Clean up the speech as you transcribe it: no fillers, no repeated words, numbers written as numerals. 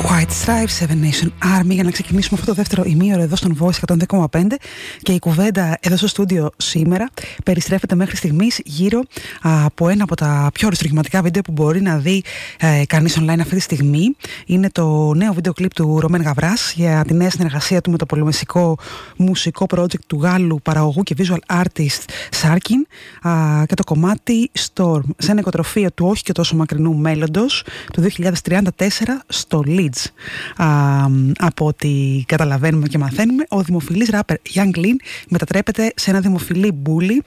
White Stripes, Seven Nation Army, για να ξεκινήσουμε αυτό το δεύτερο ημίωρο εδώ στον Voice 100,5. Και η κουβέντα εδώ στο στούντιο σήμερα περιστρέφεται μέχρι στιγμής γύρω από ένα από τα πιο αριστουργηματικά βίντεο που μπορεί να δει κανείς online αυτή τη στιγμή. Είναι το νέο βίντεο κλιπ του Ρωμέν Γαβράς για τη νέα συνεργασία του με το πολεμιστικό μουσικό project του Γάλλου παραγωγού και visual artist Sarkin και το κομμάτι Storm, σε ένα οικοτροφείο του όχι και τόσο μακρινού μέλλοντος του 2034 στο Leeds. Από ό,τι καταλαβαίνουμε και μαθαίνουμε, ο δημοφιλής ράπερ Young Lean μετατρέπεται σε ένα δημοφιλή μπούλι